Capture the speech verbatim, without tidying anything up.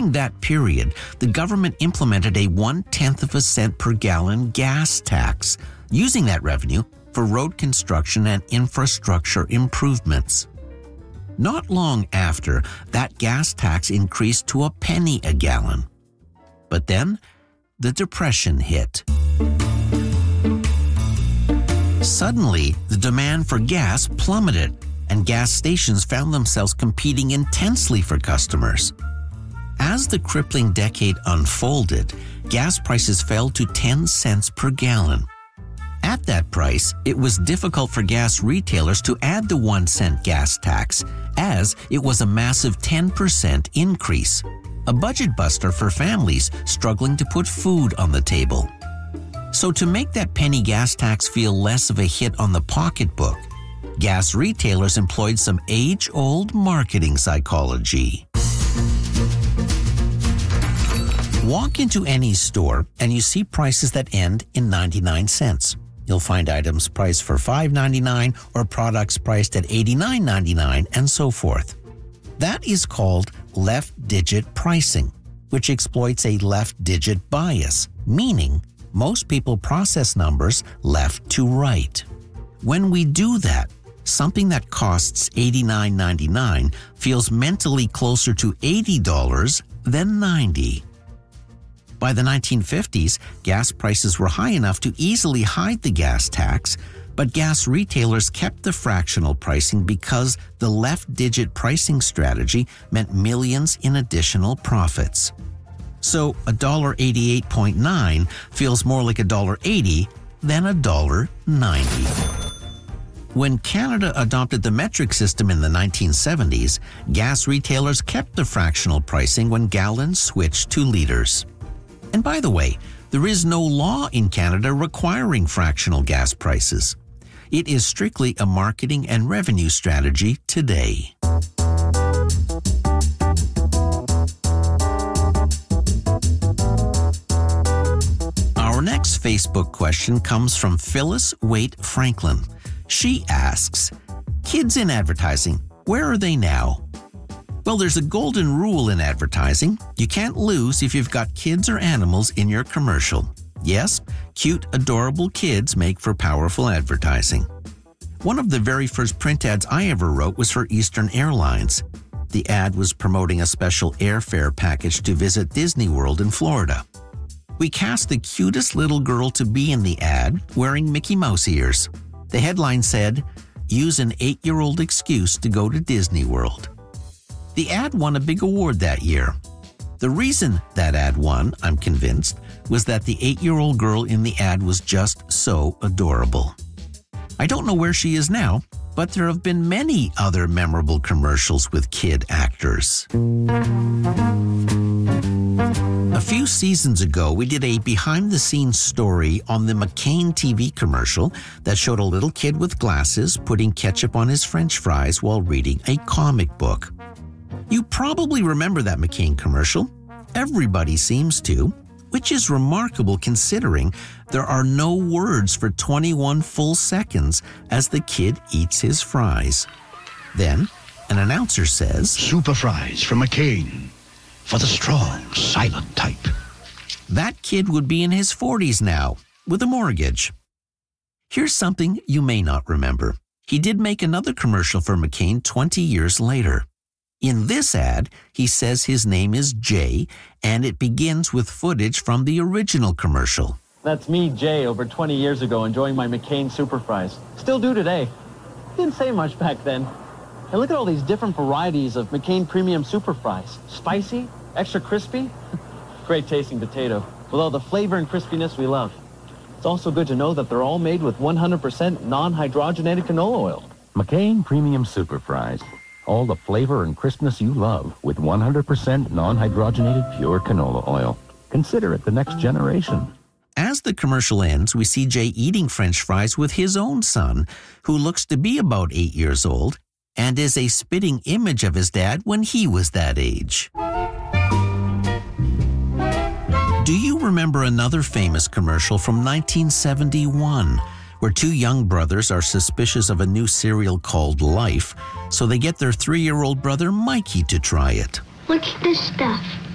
During that period, the government implemented a one-tenth of a cent per gallon gas tax, using that revenue for road construction and infrastructure improvements. Not long after, that gas tax increased to a penny a gallon. But then, the Depression hit. Suddenly, the demand for gas plummeted, and gas stations found themselves competing intensely for customers. As the crippling decade unfolded, gas prices fell to ten cents per gallon. At that price, it was difficult for gas retailers to add the one cent gas tax, as it was a massive ten percent increase, a budget buster for families struggling to put food on the table. So to make that penny gas tax feel less of a hit on the pocketbook, gas retailers employed some age-old marketing psychology. Walk into any store and you see prices that end in ninety-nine cents. You'll find items priced for five ninety-nine or products priced at eighty-nine ninety-nine and so forth. That is called left-digit pricing, which exploits a left-digit bias, meaning most people process numbers left to right. When we do that, something that costs eighty-nine ninety-nine feels mentally closer to eighty dollars than ninety dollars. By the nineteen fifties, gas prices were high enough to easily hide the gas tax, but gas retailers kept the fractional pricing because the left-digit pricing strategy meant millions in additional profits. So one dollar eighty-eight point nine feels more like one dollar eighty than one dollar ninety. When Canada adopted the metric system in the nineteen seventies, gas retailers kept the fractional pricing when gallons switched to liters. And by the way, there is no law in Canada requiring fractional gas prices. It is strictly a marketing and revenue strategy today. Our next Facebook question comes from Phyllis Waite Franklin. She asks, kids in advertising, where are they now? Well, there's a golden rule in advertising. You can't lose if you've got kids or animals in your commercial. Yes, cute, adorable kids make for powerful advertising. One of the very first print ads I ever wrote was for Eastern Airlines. The ad was promoting a special airfare package to visit Disney World in Florida. We cast the cutest little girl to be in the ad, wearing Mickey Mouse ears. The headline said, "Use an eight-year-old excuse to go to Disney World." The ad won a big award that year. The reason that ad won, I'm convinced, was that the eight-year-old girl in the ad was just so adorable. I don't know where she is now, but there have been many other memorable commercials with kid actors. A few seasons ago, we did a behind-the-scenes story on the McCain T V commercial that showed a little kid with glasses putting ketchup on his French fries while reading a comic book. You probably remember that McCain commercial. Everybody seems to, which is remarkable considering there are no words for twenty-one full seconds as the kid eats his fries. Then, an announcer says, "Super fries from McCain, for the strong, silent type." That kid would be in his forties now, with a mortgage. Here's something you may not remember. He did make another commercial for McCain twenty years later. In this ad, he says his name is Jay, and it begins with footage from the original commercial. That's me, Jay, over twenty years ago, enjoying my McCain Super Fries. Still do today. Didn't say much back then. And look at all these different varieties of McCain Premium Super Fries. Spicy, extra crispy, great tasting potato, with all the flavor and crispiness we love. It's also good to know that they're all made with one hundred percent non-hydrogenated canola oil. McCain Premium Super Fries. All the flavor and crispness you love with one hundred percent non-hydrogenated pure canola oil. Consider it the next generation. As the commercial ends, we see Jay eating French fries with his own son, who looks to be about eight years old, and is a spitting image of his dad when he was that age. Do you remember another famous commercial from nineteen seventy-one? Where two young brothers are suspicious of a new cereal called Life, so they get their three-year-old brother Mikey to try it. What's this stuff?